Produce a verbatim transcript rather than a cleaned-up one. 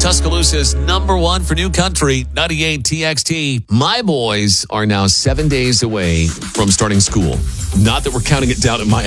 Tuscaloosa's number one for new country, ninety-eight T X T. My boys are now seven days away from starting school. Not that we're counting it down at my